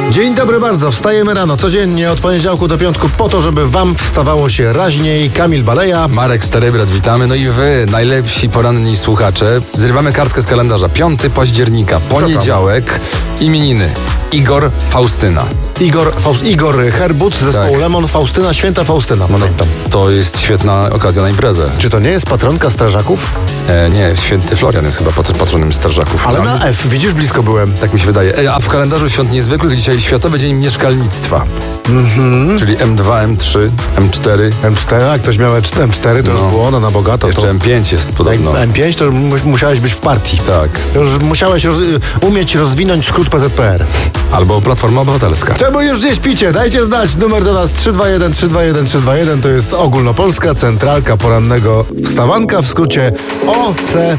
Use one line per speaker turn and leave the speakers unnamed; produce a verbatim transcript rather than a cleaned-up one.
Dzień dobry bardzo, wstajemy rano codziennie od poniedziałku do piątku po to, żeby wam wstawało się raźniej. Kamil Baleja,
Marek Starybrat, witamy. No i wy, najlepsi poranni słuchacze, zrywamy kartkę z kalendarza. piątego października, poniedziałek, imieniny. Igor, Faustyna.
Igor, Faust, Igor Herbut, zespołu
Tak.
Lemon, Faustyna, święta Faustyna.
No,
Pamiętam.
to jest świetna okazja na imprezę.
Czy to nie jest patronka strażaków?
E, nie, święty Florian jest chyba patr- patronem strażaków.
Ale
No,
na F, widzisz, blisko byłem.
Tak mi się wydaje. E, a w kalendarzu świąt niezwykłych dzisiaj Światowy Dzień Mieszkalnictwa. Mhm. Czyli M dwa, M trzy, M cztery.
M cztery, jak ktoś miał M cztery, to
No.
już było, no na bogato.
Jeszcze
to...
M pięć jest podobno.
M pięć to mu- musiałeś być w partii.
Tak.
To już musiałeś roz... umieć rozwinąć skrót P Z P R.
Albo Platforma Obywatelska.
Czemu już nie śpicie? Dajcie znać. Numer do nas trzy dwa jeden trzy dwa jeden trzy dwa jeden. To jest ogólnopolska centralka porannego wstawanka, w skrócie O C